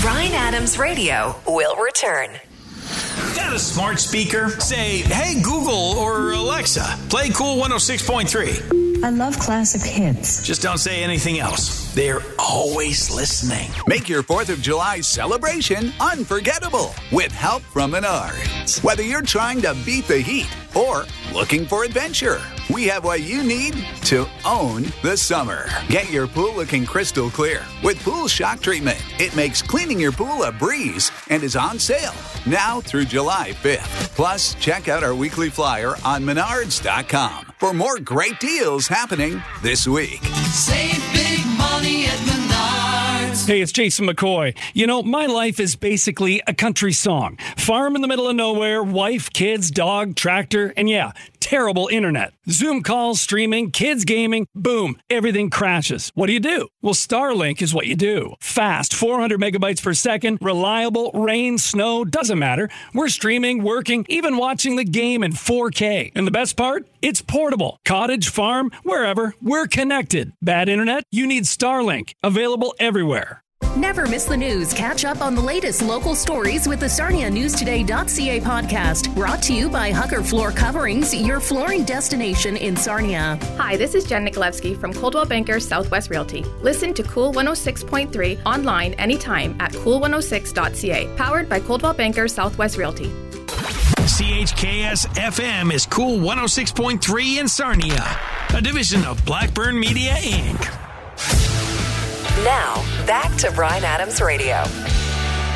Bryan Adams Radio will return. Got a smart speaker? Say, hey, Google or Alexa, play Cool 106.3. I love classic hits. Just don't say anything else. They're always listening. Make your 4th of July celebration unforgettable with help from Menards. Whether you're trying to beat the heat or looking for adventure, we have what you need to own the summer. Get your pool looking crystal clear with Pool Shock Treatment. It makes cleaning your pool a breeze and is on sale now through July 5th. Plus, check out our weekly flyer on Menards.com for more great deals happening this week. Save big money at Menards. Hey, it's Jason McCoy. You know, my life is basically a country song. Farm in the middle of nowhere, wife, kids, dog, tractor, and yeah, terrible internet. Zoom calls, streaming, kids gaming, boom, everything crashes. What do? Well, Starlink is what you do. Fast, 400 megabytes per second, reliable, rain, snow, doesn't matter. We're streaming, working, even watching the game in 4K. And the best part? It's portable. Cottage, farm, wherever, we're connected. Bad internet? You need Starlink. Available everywhere. Never miss the news. Catch up on the latest local stories with the SarniaNewsToday.ca podcast. Brought to you by Hucker Floor Coverings, your flooring destination in Sarnia. Hi, this is Jen Nikolewski from Coldwell Banker Southwest Realty. Listen to Cool 106.3 online anytime at cool106.ca. Powered by Coldwell Banker Southwest Realty. CHKS FM is Cool 106.3 in Sarnia, a division of Blackburn Media, Inc. Now, back to Bryan Adams Radio.